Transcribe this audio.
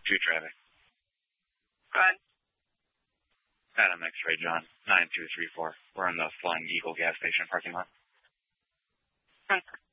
traffic. Good. Adam X-Ray John, 9234. We're in the Flying Eagle gas station parking lot. Thanks.